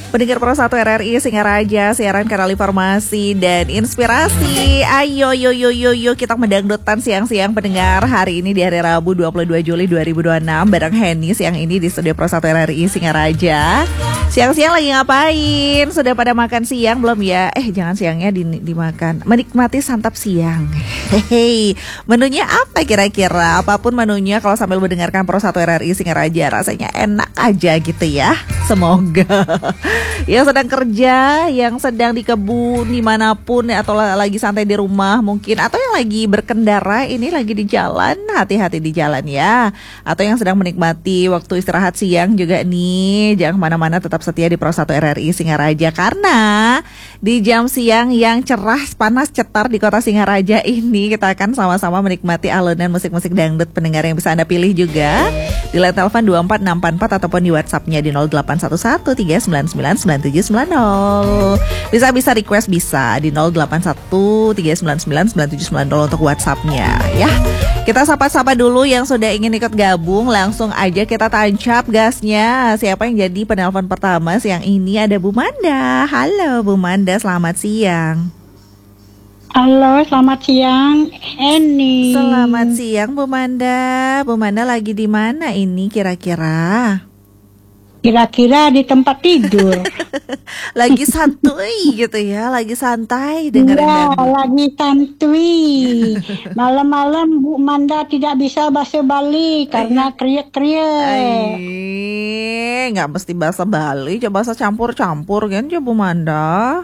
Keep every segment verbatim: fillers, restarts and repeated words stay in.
Pendengar Pro satu R R I Singaraja, siaran kanal informasi dan inspirasi. Ayo yo yo yo yo kita mendangdutan siang-siang pendengar hari ini di hari Rabu dua puluh dua Juli dua ribu dua puluh enam bareng Henny siang ini di studio Pro satu R R I Singaraja. Siang-siang lagi ngapain? Sudah pada makan siang belum ya? Eh jangan siangnya di, dimakan. Menikmati santap siang. Hehehe. Menunya apa kira-kira? Apapun menunya kalau sambil mendengarkan Pro satu R R I Singaraja rasanya enak aja gitu ya. Semoga. Yang sedang kerja, yang sedang di kebun, dimanapun atau lagi santai di rumah mungkin, atau yang lagi berkendara, ini lagi di jalan, hati-hati di jalan ya. Atau yang sedang menikmati waktu istirahat siang juga nih, jangan kemana-mana, tetap setia di Pro satu R R I Singaraja. Karena di jam siang yang cerah, panas, cetar di kota Singaraja ini, kita akan sama-sama menikmati alunan musik-musik dangdut pendengar yang bisa Anda pilih juga di line telepon dua empat enam empat empat ataupun di WhatsApp-nya di nol delapan satu satu tiga sembilan sembilan sembilan tujuh sembilan nol. Bisa-bisa request bisa di nol delapan satu tiga sembilan sembilan sembilan tujuh sembilan nol untuk WhatsApp-nya ya. Kita sapa-sapa dulu yang sudah ingin ikut gabung, langsung aja kita tancap gasnya. Siapa yang jadi penelpon pertama siang ini? Ada Bu Manda. Halo Bu Manda, selamat siang. Halo, selamat siang, Eni. Selamat siang Bu Manda. Bu Manda lagi di mana ini kira-kira? Kira-kira di tempat tidur. Lagi santuy gitu ya, lagi santai dengerin ya, dangdut. lagi santuy. Malam-malam Bu Manda tidak bisa bahasa Bali karena kriek-kriek. Eh, nggak mesti bahasa Bali, coba bahasa campur-campur kan, coba Bu Manda.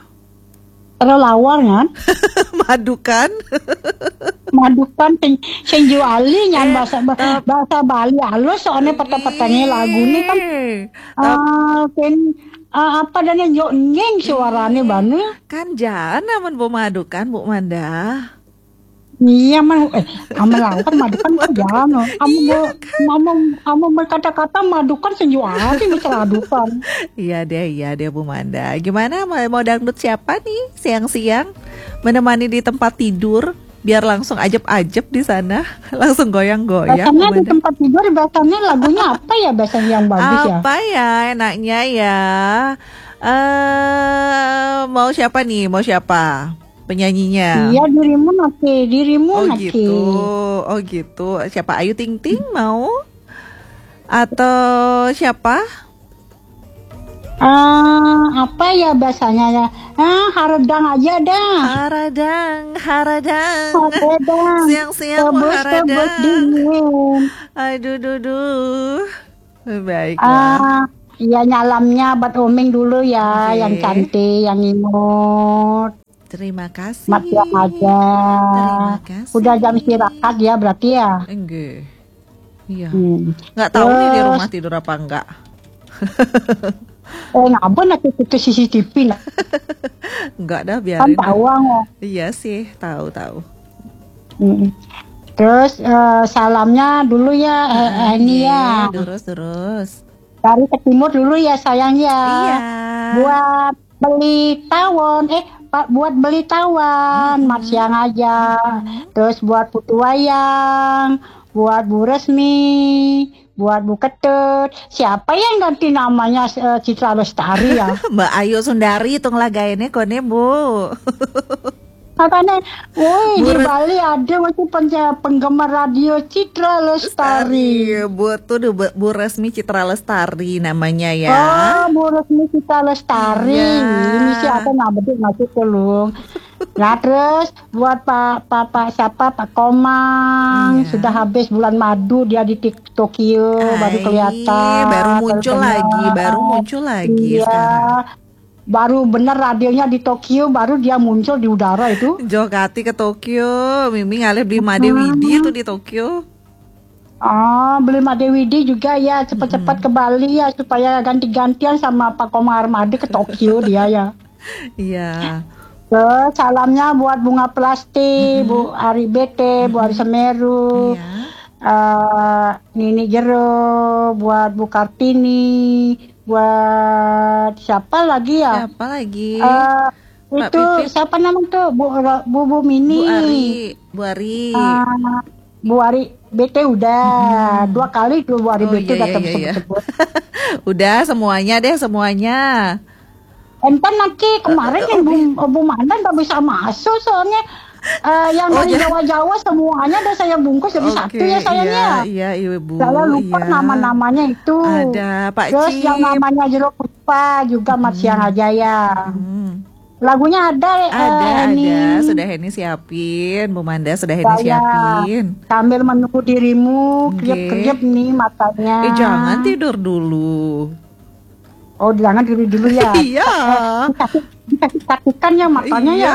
Terlawar kan? Madu kan? Madukan senjuali nyan bahasa bahasa Bali halus soalnya peta-petanya lagu ini kan uh, kan uh, apa dan nyeng suaranya banu kan jana men Bu Madu kan Bu Manda. Iya man, eh kamu lakukan madukan jalan loh. Kamu mau kamu berkata-kata madukan senjuali mesradukan. Iya deh, iya deh Bu Manda. Gimana mau dangdut siapa nih siang-siang menemani di tempat tidur? Biar langsung ajep-ajep di sana, langsung goyang-goyang. Biasanya di tempat tidur, biasanya lagunya apa ya biasanya yang bagus ya? Apa ya enaknya ya? Uh, mau siapa nih? Mau siapa penyanyinya? Iya dirimu nanti, dirimu oh, nanti. Gitu. Oh gitu. Siapa? Ayu Ting Ting mau? Atau siapa? Ah, apa ya bahasanya ya? Ah, haradang aja dah. Haradang, haradang. Haradang. Siang-siang mau haradang. Dingin. Aduh, duh, duh. Baiklah. Ah, ya nyalamnya buat omeng dulu ya, okay. Yang cantik, yang imut. Terima kasih. Mat siang aja. Terima kasih. Udah jam istirahat ya berarti ya? Enggak. Iya. Hmm. Nggak tahu Terus... nih di rumah tidur apa enggak. Eh ngapa nanti itu C C T V lah? Enggak dah biarin. Kan tahu oh. Iya sih, tahu tahu. Hmm. Terus uh, salamnya dulu ya, uh, ini ya. Terus terus. Dari ke timur dulu ya sayang ya. Iya. Buat beli tawon, eh buat beli tawon, hmm. mat siang aja. Hmm. Terus buat putu wayang, buat Bu Resmi, buat Bu Ketut. Siapa yang ganti namanya uh, Citra Lestari ya? Mbak Ayu Sundari tung lagainnya kone Bu. Katanya, woi di Bali ada masih penggemar radio Citra Lestari. Lestari. Bu tuh Bu, Bu Resmi Citra Lestari namanya ya. Oh, Bu Resmi Citra Lestari. Ya. Ini siapa nggak betul masuk tolong. Nah terus buat Pak Pak Pak siapa Pak Komang, ya. Sudah habis bulan madu dia di Tokyo. Ay, baru kelihatan. Baru muncul lagi, baru muncul lagi iya. Sekarang. Baru bener radionya di Tokyo, baru dia muncul di udara itu. Jokati ke Tokyo, Mimi ngalih beli Made Widi itu di Tokyo. Ah, beli Made Widi juga ya, cepat-cepat hmm. ke Bali ya supaya ganti-gantian sama Pak Komar Armadi ke Tokyo dia ya. Iya. Terus salamnya buat Bunga Plastik, hmm. Bu Ari Bete, hmm. Bu Ari Semeru, iya. uh, Nini Jero, buat Bu Kartini. Buat siapa lagi ya? Siapa lagi? Uh, itu Pipit. Siapa namanya tuh? Bu, Bu Bu Mini. Bu Ari. Bu Ari. Uh, Bu Ari B T udah hmm. dua kali tuh Bu Ari oh, B T iya, udah iya, sebut-sebut. Udah semuanya deh semuanya. Enten nanti kemarin kan Bu, Bu Manda nggak bisa masuk soalnya uh, yang Oh, dari ya. Jawa-Jawa semuanya udah saya bungkus jadi Oke, satu ya sayangnya. Iya, iya Ibu. Saya lupa Iya. nama-namanya itu. Ada Pak Terus Cip. yang namanya Jeruk Puspa juga Mat Siang aja ya. Hmm. Lagunya ada, Ada, eh, ini. ada. Sudah Heni siapin. Bu Manda sudah Heni Saya siapin. sambil menunggu dirimu, Oke. kerjep-kerjep nih matanya. Eh, jangan tidur dulu. Oh, jangan diri dulu ya. Iya. Dikasih-kasihkan ya matanya Iya. ya.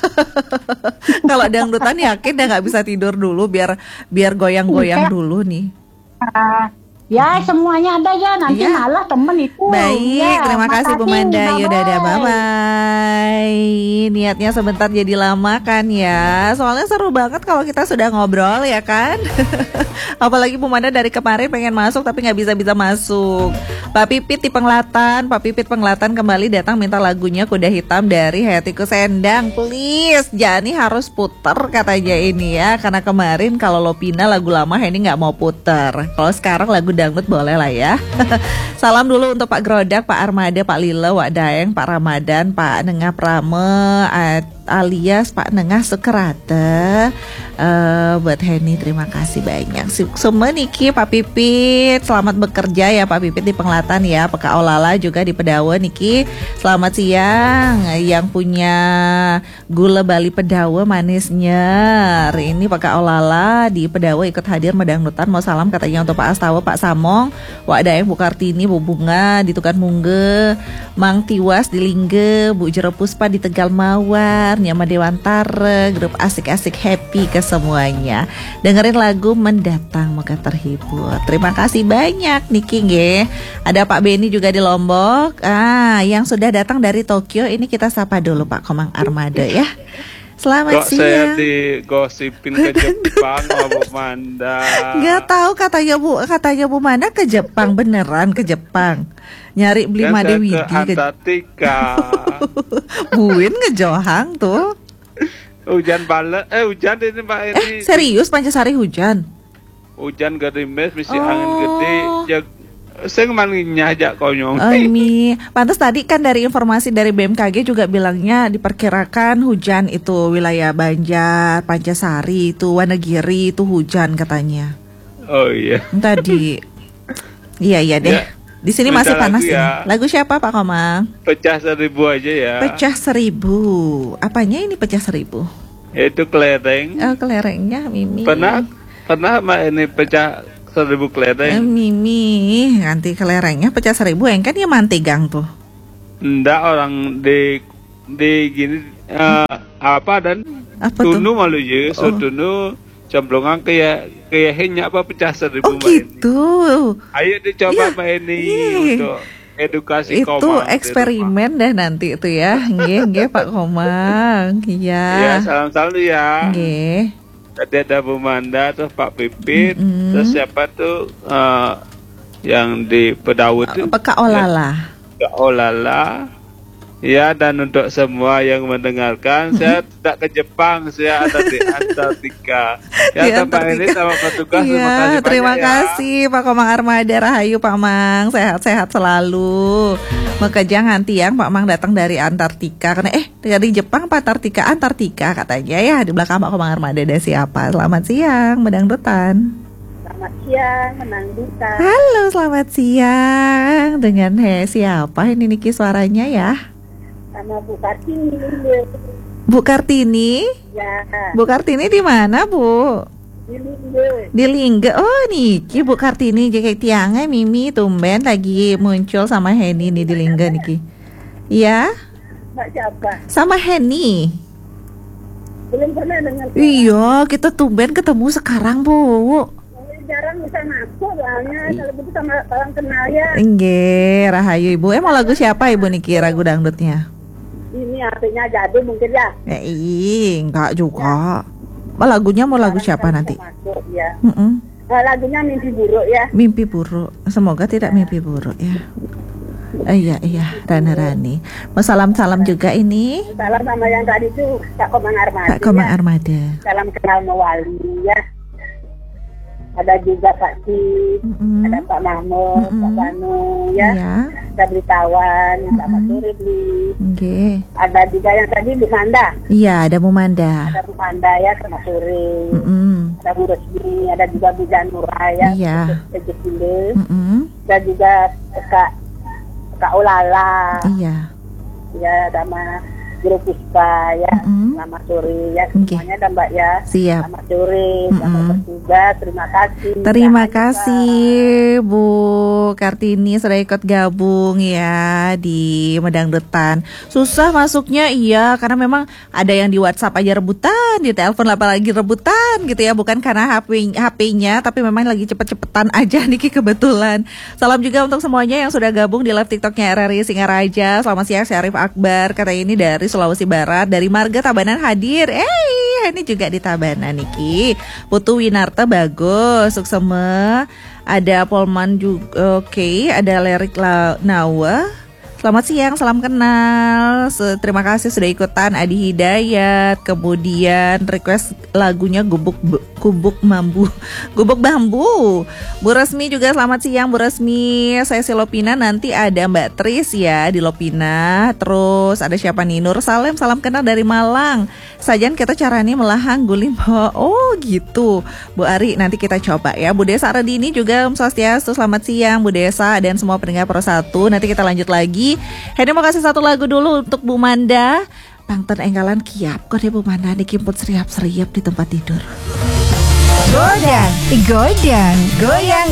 Kalau dangdutan yakin dia nggak bisa tidur dulu biar biar goyang-goyang Iya. dulu nih. Ah, ya semuanya ada ya, nanti Iya. malah temen itu. Baik, Ya, terima kasih Bu makasih, Manda. Yaudah, dah, bye-bye. bye-bye. Niatnya sebentar jadi lama kan ya. Soalnya seru banget kalau kita sudah ngobrol ya kan. Apalagi Bu Manda dari kemarin pengen masuk tapi nggak bisa-bisa masuk. Pak Pipit di Penglatan, Pak Pipit Penglatan kembali datang minta lagunya Kuda Hitam dari Hetiku Sendang. Please, Jani harus puter katanya ini ya. Karena kemarin kalau Lopina lagu lama ini nggak mau puter. Kalau sekarang lagu dangdut boleh lah ya. Salam dulu untuk Pak Grodak, Pak Armada, Pak Lila, Wak Daeng, Pak Ramadan, Pak Nengah Prame, alias Pak Nengah Sukerata. Uh, buat Heni terima kasih banyak. Semua Niki, Pak Pipit, selamat bekerja ya Pak Pipit di Penglatan ya. Pak Olala juga di Pedawa Niki. Selamat siang. Yang punya gula Bali Pedawa manisnya. Hari ini Pak Olala di Pedawa ikut hadir medangdutan. Mau salam katanya untuk Pak Astawa, Pak Samong, Wak Daeng, Bu Kartini, Bu Bunga di Tukan Mungge, Mang Tiwas di Lingge, Bu Jero Puspa di Tegal Mawar, Nyama Dewantara, grup asik-asik happy ke semuanya. Dengerin lagu Mendatang, moga terhibur. Terima kasih banyak Niki nge. Ada Pak Beni juga di Lombok. Ah, yang sudah datang dari Tokyo ini kita sapa dulu Pak Komang Armada ya. Selamat Kok saya siang. digosipin ke Jepang sama Bu Manda? Nggak tahu katanya Bu, katanya Bu Manda ke Jepang, beneran ke Jepang. Nyari beli Kan Made saya Wigi ke Antartika. Buin ngejohang tuh. Hujan balik, eh hujan ini Pak ini. Eh serius Pancasari hujan? Hujan gerimis, misi Oh. angin gede. Jag, saya kemalinnya aja konyong. Oh ini, pantas tadi kan dari informasi dari B M K G juga bilangnya diperkirakan hujan itu wilayah Banjar, Pancasari, itu Wonogiri itu hujan katanya. Oh iya. Tadi, iya iya deh. Ya, Di sini minta masih panas lagu ya. ya. Lagu siapa Pak Komang? Pecah seribu aja ya. Pecah seribu. Apanya ini pecah seribu? Itu kelereng. Oh kelerengnya Mimi. Pernah pernah Mbak ini pecah seribu Eh, kelereng? Mimi, nanti kelerengnya pecah seribu, yang kan ya mantegang tuh. Nggak, orang di di gini eh, apa dan Apa tuh? tunu malu ya, so Oh. tunu cemplongan kayak kayak hanya apa pecah seribu Oh Mbak ini. gitu. Ayo dicoba Iya. Mbak ini Iya. untuk edukasi Itu Komang di eksperimen deh nanti itu ya. Nggih, nggih Pak Komang. rumah. Ya, Iya. salam-salam ya. Nggih. Tadi ada Bu Manda, terus Pak Pipit, Mm-mm. terus siapa tuh eh, yang di Pedawut tuh? Peka Olala. Kak Olala. Ya, dan untuk semua yang mendengarkan, saya tidak ke Jepang, saya ada di Antartika. Ya, Di tempat ini Antartika. sama petugas, terima Iya, kasih terima banyak ya. kasih Pak Komang Armada. Rahayu Pak Mang, sehat-sehat selalu. Makanya nanti yang Pak Mang datang dari Antartika, karena eh dari Jepang Pak Antartika, Antartika katanya ya, di belakang Pak Komang Armada ada siapa? Selamat siang, medangdutan. Selamat siang, menangdutan. Halo, selamat siang. Dengan he siapa ini Niki suaranya ya? Sama Bu Kartini. Bu Kartini? Ya, Bu Kartini di mana, Bu? di Lingge. Di Lingge. Oh, Niki Bu Kartini jadi tiangnya Mimi tumben lagi muncul sama Heni nih di Lingge Niki. Iya? Mbak siapa? Sama Heni. Belum pernah dengar. Iya, kita tumben ketemu sekarang, Bu. Jarang bisa masuk soalnya kalau begitu sama orang kenal ya. Nggih, Rahayu Ibu. Eh mau lagu siapa Ibu Niki ragu dangdutnya? Ini artinya jadi mungkin ya. Eh, ih, enggak juga. Mau lagunya mau lagu siapa Jarang nanti? bisa Masuk, ya. Mm-mm. Nah, lagunya mimpi buruk ya. Mimpi buruk. Semoga tidak mimpi buruk ya. Eh, iya iya, Rana Rani. Mau salam-salam juga ini Salam sama yang tadi tuh Pak Komang Armada. Pak Komang ya. Armada. Salam kenal mewali ya. ada juga Pak Si, Mm-mm. ada Pak Mahmud, Mm-mm. Pak Banu, ya. Iya. Ada Beli Tawan, selamat Mm-mm. sore Beli. Oke. Ada juga yang tadi Bu Manda, Iya, ada Bu Manda. ada Bu Manda ya, selamat sore. Mm-mm. Ada Bu Resmi, ada juga Bu Janura ya, Iya. Kejepile. Mm-mm. Ada juga Kak Kak Ulala, Iya. ya, sama Guru Puspa ya. Mm-mm. Selamat sore ya Oke. semuanya dan Mbak ya. Siap. Selamat sore, selamat Mm-mm. bertugas, terima kasih. Terima Jangan lupa. kasih Bu Kartini sudah ikut gabung ya di Medangdutan. Susah masuknya iya karena memang ada yang di WhatsApp aja rebutan, di telepon apalagi rebutan gitu ya, bukan karena H P H P-nya tapi memang lagi cepet-cepetan aja Niki kebetulan. Salam juga untuk semuanya yang sudah gabung di live TikToknya R R I Singaraja. Selamat siang Syarif Akbar, kata ini dari Sulawesi Barat, dari Marga Tabanan hadir. Eh, ini juga di Tabanan Niki. Putu Winarta bagus, suksema. Ada Polman juga, oke. Ada Lerik La- Nawa. Selamat siang, salam kenal. Se- Terima kasih sudah ikutan. Adi Hidayat. Kemudian request lagunya Gubuk B- Gubuk Bambu. Gubuk Bambu. Bu Resmi juga selamat siang Bu Resmi. Saya si Lopina, nanti ada Mbak Tris ya di Lopina. Terus ada siapa nih? Nur Salem, salam kenal dari Malang. Sajan kita caranya melahang guling. Oh gitu. Bu Ari, nanti kita coba ya. Bu Desa Radini juga Om Swastiastu, selamat siang Bu Desa dan semua pendengar Pro satu. Nanti kita lanjut lagi. Hedi mau kasih satu lagu dulu untuk Bu Manda. Pangton enggalan kiap kok deh Bu Manda dikimput seriap-seriap di tempat tidur. Godang, godang, goyang